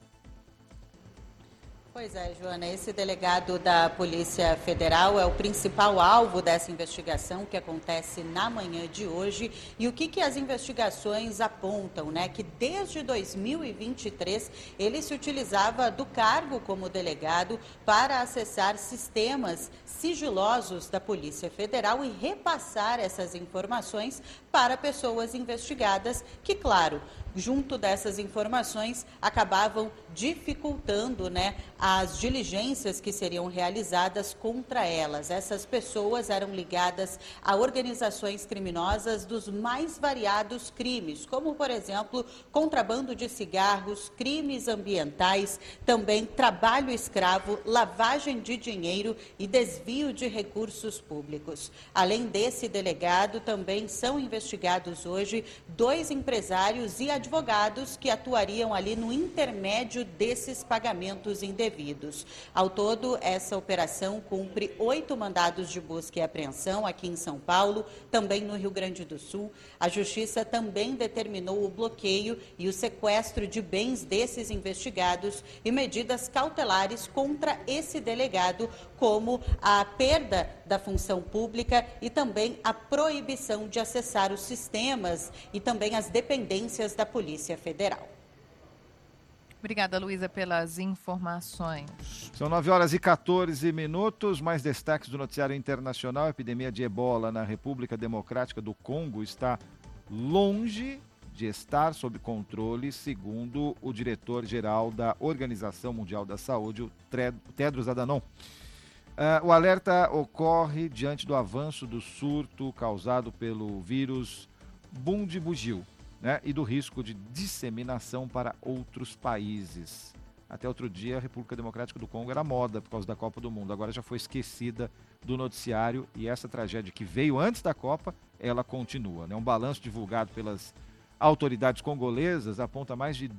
Pois é, Joana, esse delegado da Polícia Federal é o principal alvo dessa investigação que acontece na manhã de hoje. E o que as investigações apontam, né? Que desde 2023 ele se utilizava do cargo como delegado para acessar sistemas sigilosos da Polícia Federal e repassar essas informações para pessoas investigadas que, claro, junto dessas informações, acabavam dificultando, né, as diligências que seriam realizadas contra elas. Essas pessoas eram ligadas a organizações criminosas dos mais variados crimes, como, por exemplo, contrabando de cigarros, crimes ambientais, também trabalho escravo, lavagem de dinheiro e desvio de recursos públicos. Além desse delegado, também são investigados hoje 2 empresários e advogados que atuariam ali no intermédio desses pagamentos indevidos. Ao todo, essa operação cumpre 8 mandados de busca e apreensão aqui em São Paulo, também no Rio Grande do Sul. A Justiça também determinou o bloqueio e o sequestro de bens desses investigados e medidas cautelares contra esse delegado, como a perda da função pública e também a proibição de acessar os sistemas e também as dependências da Polícia Federal. Obrigada, Luísa, pelas informações. São 9h14. Mais destaques do noticiário internacional. A epidemia de ebola na República Democrática do Congo está longe de estar sob controle, segundo o diretor-geral da Organização Mundial da Saúde, o Tedros Adhanom. O alerta ocorre diante do avanço do surto causado pelo vírus Bundibugyo, né, e do risco de disseminação para outros países. Até outro dia, a República Democrática do Congo era moda por causa da Copa do Mundo. Agora já foi esquecida do noticiário e essa tragédia que veio antes da Copa, ela continua, né? Um balanço divulgado pelas autoridades congolesas aponta mais de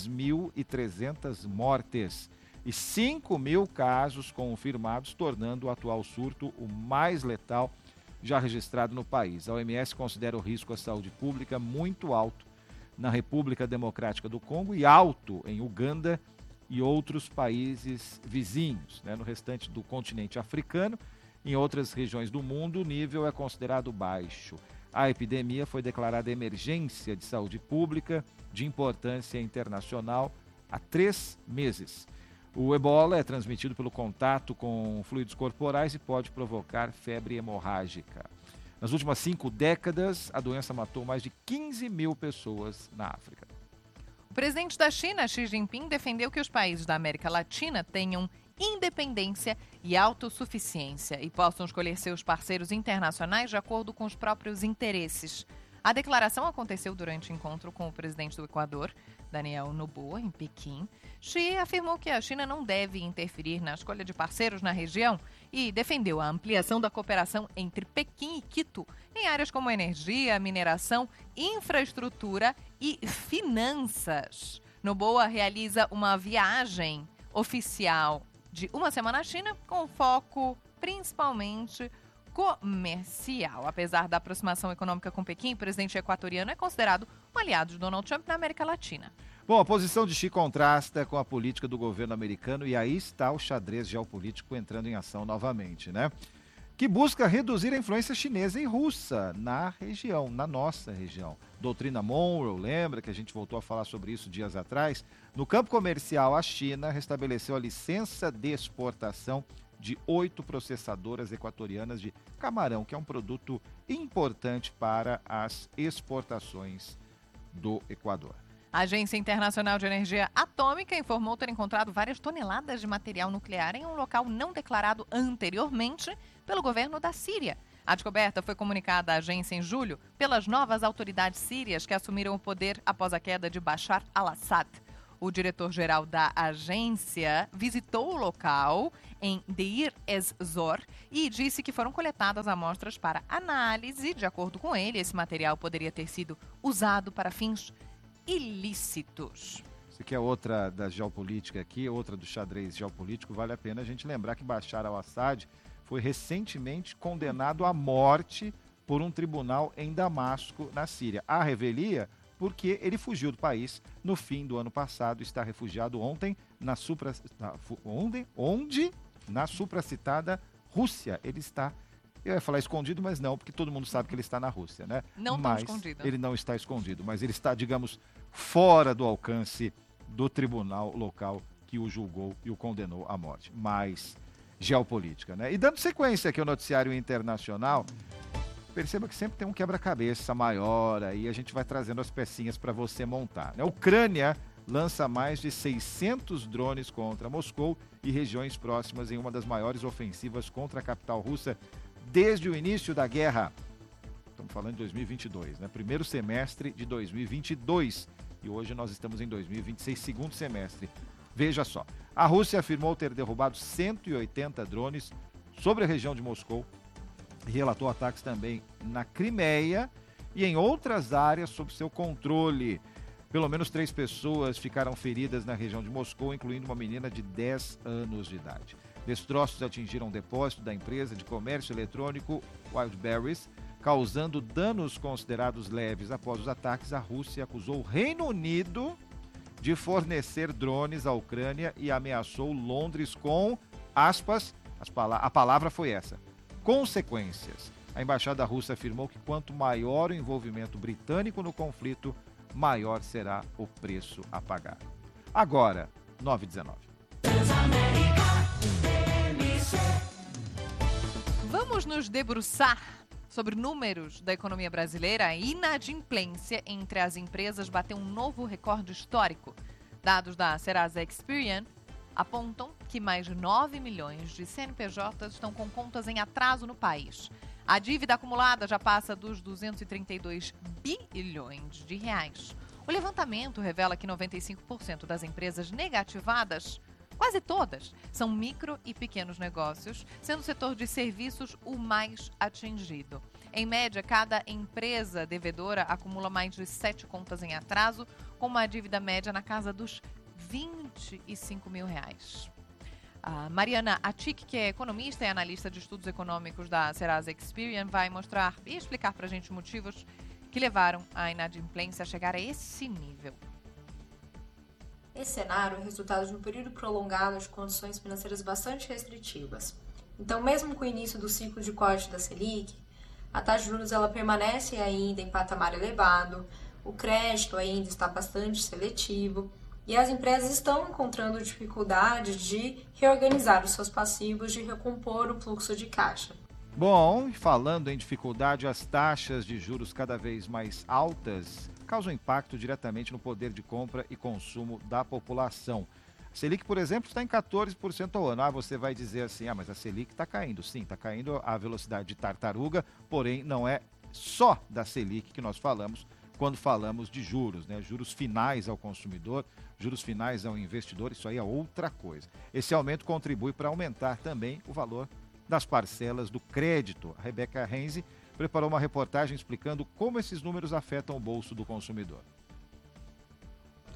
2.300 mortes e 5.000 casos confirmados, tornando o atual surto o mais letal já registrado no país. A OMS considera o risco à saúde pública muito alto na República Democrática do Congo e alto em Uganda e outros países vizinhos, né? No restante do continente africano, em outras regiões do mundo, o nível é considerado baixo. A epidemia foi declarada emergência de saúde pública de importância internacional há 3 meses. O ebola é transmitido pelo contato com fluidos corporais e pode provocar febre hemorrágica. Nas últimas 5 décadas, a doença matou mais de 15.000 pessoas na África. O presidente da China, Xi Jinping, defendeu que os países da América Latina tenham independência e autossuficiência e possam escolher seus parceiros internacionais de acordo com os próprios interesses. A declaração aconteceu durante encontro com o presidente do Equador, Daniel Noboa, em Pequim. Xi afirmou que a China não deve interferir na escolha de parceiros na região e defendeu a ampliação da cooperação entre Pequim e Quito em áreas como energia, mineração, infraestrutura e finanças. Noboa realiza uma viagem oficial de 1 semana à China com foco principalmente comercial. Apesar da aproximação econômica com Pequim, o presidente equatoriano é considerado um aliado de Donald Trump na América Latina. Bom, a posição de Xi contrasta com a política do governo americano e aí está o xadrez geopolítico entrando em ação novamente, né? Que busca reduzir a influência chinesa e russa na região, na nossa região. Doutrina Monroe, lembra que a gente voltou a falar sobre isso dias atrás? No campo comercial, a China restabeleceu a licença de exportação de 8 processadoras equatorianas de camarão, que é um produto importante para as exportações do Equador. A Agência Internacional de Energia Atômica informou ter encontrado várias toneladas de material nuclear em um local não declarado anteriormente pelo governo da Síria. A descoberta foi comunicada à agência em julho pelas novas autoridades sírias que assumiram o poder após a queda de Bashar al-Assad. O diretor-geral da agência visitou o local em Deir ez-Zor e disse que foram coletadas amostras para análise. De acordo com ele, esse material poderia ter sido usado para fins ilícitos. Isso aqui é outra da geopolítica aqui, outra do xadrez geopolítico. Vale a pena a gente lembrar que Bashar al-Assad foi recentemente condenado à morte por um tribunal em Damasco, na Síria. A revelia porque ele fugiu do país no fim do ano passado, está refugiado ontem na supracitada Rússia. Ele está, eu ia falar escondido, mas não, porque todo mundo sabe que ele está na Rússia, né? Não tão escondido. Ele não está escondido, mas ele está, digamos, fora do alcance do tribunal local que o julgou e o condenou à morte. Mais geopolítica, né? E dando sequência aqui ao noticiário internacional, perceba que sempre tem um quebra-cabeça maior, aí a gente vai trazendo as pecinhas para você montar, né? A Ucrânia lança mais de 600 drones contra Moscou e regiões próximas em uma das maiores ofensivas contra a capital russa desde o início da guerra. Estamos falando de 2022, né? Primeiro semestre de 2022. E hoje nós estamos em 2026, segundo semestre. Veja só, a Rússia afirmou ter derrubado 180 drones sobre a região de Moscou e relatou ataques também na Crimeia e em outras áreas sob seu controle. Pelo menos 3 pessoas ficaram feridas na região de Moscou, incluindo uma menina de 10 anos de idade. Destroços atingiram um depósito da empresa de comércio eletrônico Wildberries, causando danos considerados leves. Após os ataques, a Rússia acusou o Reino Unido de fornecer drones à Ucrânia e ameaçou Londres com, aspas, a palavra foi essa, consequências. A embaixada russa afirmou que quanto maior o envolvimento britânico no conflito, maior será o preço a pagar. Agora, 9h19. Vamos nos debruçar sobre números da economia brasileira. A inadimplência entre as empresas bateu um novo recorde histórico. Dados da Serasa Experian apontam que mais de 9 milhões de CNPJs estão com contas em atraso no país. A dívida acumulada já passa dos 232 bilhões de reais. O levantamento revela que 95% das empresas negativadas, quase todas, são micro e pequenos negócios, sendo o setor de serviços o mais atingido. Em média, cada empresa devedora acumula mais de 7 contas em atraso, com uma dívida média na casa dos 25 mil reais. A Mariana Atik, que é economista e analista de estudos econômicos da Serasa Experian, vai mostrar e explicar para a gente os motivos que levaram a inadimplência a chegar a esse nível. Esse cenário é resultado de um período prolongado de condições financeiras bastante restritivas. Então, mesmo com o início do ciclo de corte da Selic, a taxa de juros ela permanece ainda em patamar elevado, o crédito ainda está bastante seletivo e as empresas estão encontrando dificuldade de reorganizar os seus passivos, de recompor o fluxo de caixa. Bom, falando em dificuldade, as taxas de juros cada vez mais altas causam impacto diretamente no poder de compra e consumo da população. A Selic, por exemplo, está em 14% ao ano. Você vai dizer assim, mas a Selic está caindo. Sim, está caindo a velocidade de tartaruga, porém não é só da Selic que nós falamos quando falamos de juros, né? Juros finais ao consumidor, juros finais ao investidor, isso aí é outra coisa. Esse aumento contribui para aumentar também o valor das parcelas do crédito. A Rebeca Renzi preparou uma reportagem explicando como esses números afetam o bolso do consumidor.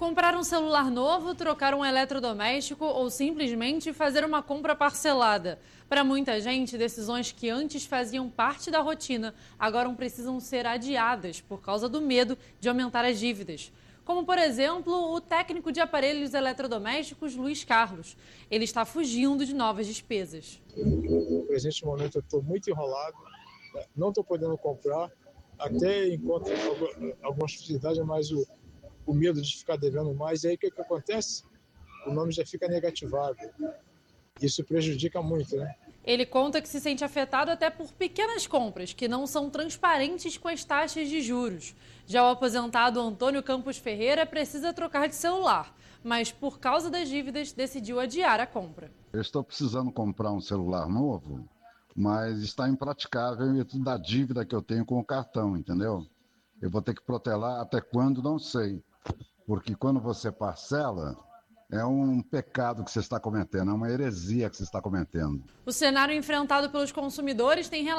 Comprar um celular novo, trocar um eletrodoméstico ou simplesmente fazer uma compra parcelada. Para muita gente, decisões que antes faziam parte da rotina agora precisam ser adiadas por causa do medo de aumentar as dívidas. Como, por exemplo, o técnico de aparelhos eletrodomésticos Luiz Carlos. Ele está fugindo de novas despesas. No presente momento eu estou muito enrolado, não estou podendo comprar, até encontro algumas facilidades, mas o medo de ficar devendo mais. E aí o que acontece? O nome já fica negativado. Isso prejudica muito, né? Ele conta que se sente afetado até por pequenas compras que não são transparentes com as taxas de juros. Já o aposentado Antônio Campos Ferreira precisa trocar de celular, mas por causa das dívidas decidiu adiar a compra. Eu estou precisando comprar um celular novo, mas está impraticável em virtude da dívida que eu tenho com o cartão, entendeu? Eu vou ter que protelar até quando, não sei. Porque quando você parcela, é um pecado que você está cometendo, é uma heresia que você está cometendo. O cenário enfrentado pelos consumidores tem relação